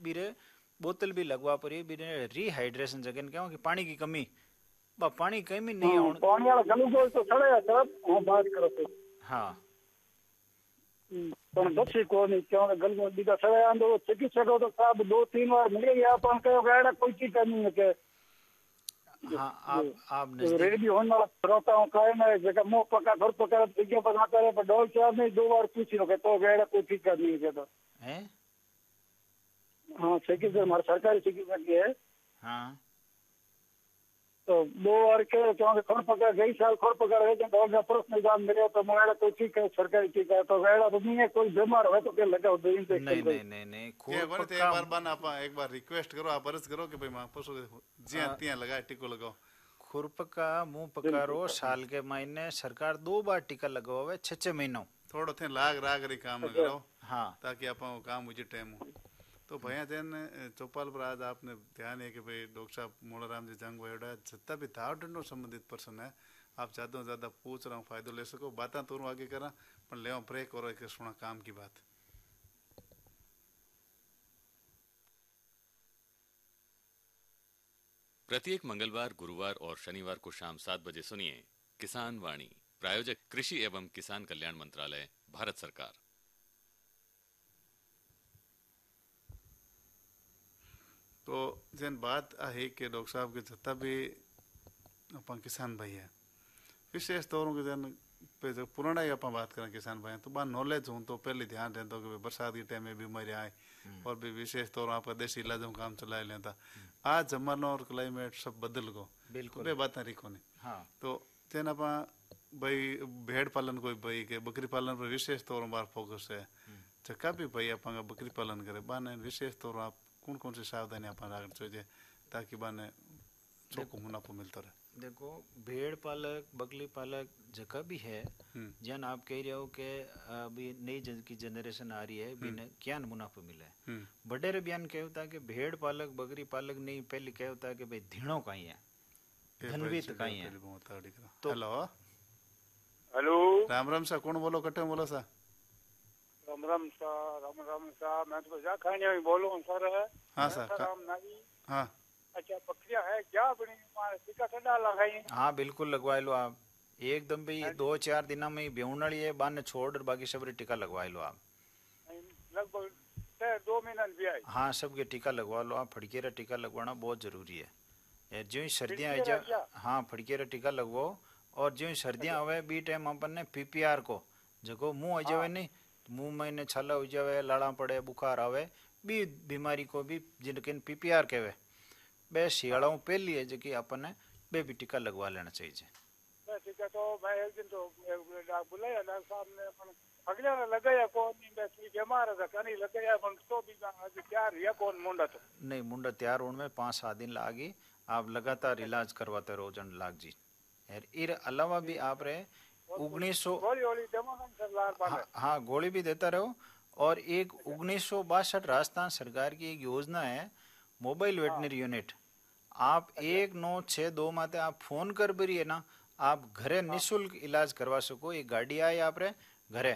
बीरे बोतल भी लगवा पड़ी बीरे रिहाइड्रेशन जगह क्या कि पानी की कमी पानी कमी नहीं आउण पानी वाला ग्लूकोज तो सड़े है साहब हम बात करो तो हाँ पण बच्ची को नहीं क्यों ग्लूकोज बीता सड़े आंदो चिकित्सक तो साहब 2-3 बार मिले या अपन कहो गाड़ा कोई चीज करनी है के हाँ आप रेडी होने वाला श्रोता हूँ कहे ना जगह मुंह पका घर पका दिखे पका करे पर डॉल चार नहीं 2 बार पूछ लो के तो गाड़ा कोई चीज करनी है के तो है हाँ चिकित्सक हमारे सरकारी चिकित्सक है हाँ तो 2 बार के क्योंकि खड़ पकड़ गई साल खड़ पकड़ है जब डॉक्टर प्रश्न निदान मिले तो मोड़ा तो ठीक है सरकारी ठीक है तो गाड़ा तो नहीं है कोई बीमार हो तो के लगाओ दो इंजेक्शन नहीं एक बार रिक्वेस्ट करो आप अर्ज करो कि भाई मां पशु जी तिया लगाए टीको लगाओ खुरपका मुंह पकारो साल के महीने सरकार 2 बार टीका लगवावे 6 महीनों थोड़ो थे लाग राग री काम न करो हाँ ताकि आप काम मुझे टाइम हो तो भैया जैन चौपाल पर आज आपने ध्यान है कि भाई डॉक्टर साहब मोड़ाराम जी जंग वोड़ा जितना भी था संबंधित पर्सन है आप ज्यादा से ज्यादा पूछ रहा हूँ फायदो ले सको बातें तो आगे करा पर ले ब्रेक और एक सुना काम की बात। प्रत्येक मंगलवार गुरुवार और शनिवार को शाम 7 बजे सुनिए किसान वाणी। प्रायोजक कृषि एवं किसान कल्याण मंत्रालय, भारत सरकार। तो जन बात है कि डॉक्टर साहब के जितना भी अपन किसान भाई है विशेष तौर पर जन पे जो पुराना ही अपन बात करें किसान भाई तो बात नॉलेज हूँ तो पहले ध्यान रहता कि बरसात के टाइम में बीमारी आए और भी विशेष तौर आपका देसी इलाजों काम चला लेता। आज जमाना और क्लाइमेट सब बदल गो बिल्कुल बातें रिखो नहीं हाँ तो जन आप भाई भेड़ पालन कोई भाई के बकरी पालन पर विशेष तौर पर फोकस है जका भी भाई अपन बकरी पालन करे बाने विशेष तौर आप कौन कौन सी सावधानी अपन रखनी चाहिए ताकि बाने चौको मुनाफो मिलता रहे। देखो भेड़ पालक बकरी पालक जगह भी है जन आप कह रहे हो कि अभी नई की जनरेशन आ रही है बिना क्या मुनाफो मिला है बडेरे बयान क्या होता है कि भेड़ पालक बकरी पालक नहीं पहले क्या होता है कि भाई धीणो कहीं है धनवीत कहीं है। तो हेलो हेलो राम राम सा कौन बोलो कटे बोलो सा राम राम सा मैं तो जा खाने में बोलूं सर है हाँ सर हाँ अच्छा बकरियां है क्या बनी टीका ठंडा लगाई हाँ बिल्कुल लगवा लो आप एकदम भी 2-4 दिन में बेउनड़ी है बाने छोड़ बाकी सब टीका लगवा लो आप लगभग 2 महीना भी आई हाँ सबके टीका लगवा लो आप फड़केरा टीका लगवाना बहुत जरूरी है जो ही सर्दियाँ आ जाए हाँ फड़केरा टीका लगवाओ और जो ही सर्दियाँ आवे बी टाइम अपन ने PPR को जो मुँह आ जाए नहीं मुँह में ने छाला हो जाए लाड़ा पड़े बुखार आवे बी बीमारी को भी जिनके PPR कहवे बे शियाड़ाओं पहली है जो कि अपन ने बे भी टीका लगवा लेना चाहिए। ठीक है तो मैं एक दिन तो बुलाया डॉक्टर साहब ने अपन अगले ने लगाया कौन नहीं मैं बीमार था कहीं लगाया अपन तो भी तैयार है कौन मुंडा तो नहीं मुंडा तैयार होने में 5-7 दिन लागी आप लगातार इलाज करवाते रहो जन लाग जी एर अलावा भी आप रहे 1900 हाँ गोली भी देता रहो और एक 1962 राजस्थान सरकार की एक योजना है मोबाइल वेटनरी यूनिट आप 1962 माते आप फोन कर भी है ना आप घरे निशुल्क इलाज करवा सको एक गाड़ी आई आप रे घरे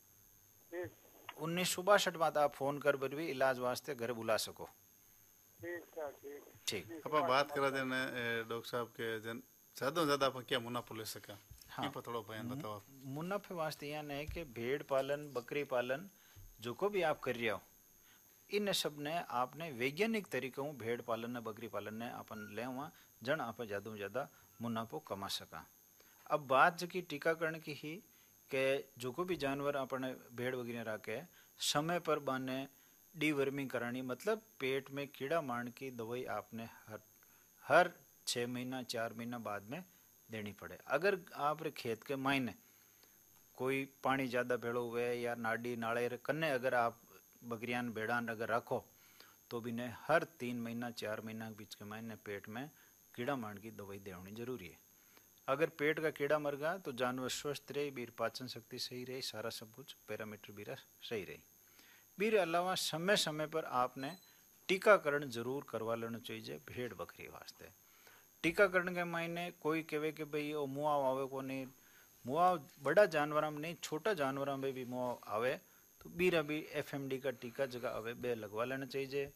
1962 माते आप फोन कर भी इलाज वास्ते घर बुला सको। ठीक अपन बात करा देने डॉक्टर साहब के जन ज्यादा ज्यादा अपन क्या मुनाफा ले सका हाँ थोड़ा बयान बताओ। मुनाफे वास्ते यहाँ है कि भेड़ पालन बकरी पालन जो को भी आप कर रहे हो इन सब ने आपने वैज्ञानिक तरीकों भेड़ पालन ने बकरी पालन ने अपन ले हुआ जन आप ज्यादा से ज्यादा मुनाफो कमा सका। अब बात जो की टीकाकरण की ही के जो को भी जानवर अपने भेड़ वगैरह रखे समय पर बाने डीवर्मिंग करानी मतलब पेट में कीड़ा मारने की दवाई आपने हर 6 महीना 4 महीना बाद में देनी पड़े। अगर आप रे खेत के मायने कोई पानी ज़्यादा भेड़ो हुए या नाड़ी नाले कन्ने अगर आप बकरियान भेड़ान अगर रखो तो भी ने हर 3 महीना 4 महीना के बीच के महीने पेट में कीड़ा मारने की दवाई देनी जरूरी है। अगर पेट का कीड़ा मर गया तो जानवर स्वस्थ रहे बीर पाचन शक्ति सही रही सारा सब कुछ पैरामीटर बीरा सही रही। बीर अलावा समय समय पर आपने टीकाकरण जरूर करवा लेना चाहिए भेड़ बकरी वास्ते। टीकाकरण के मायने कोई कहे कि भाई वो मुआव आवे को नहीं मुआव बड़ा जानवर में नहीं छोटा जानवर में भी मुआव आवे तो बीरा भी FMD का टीका जगह आवे बे लगवा लेना चाहिए।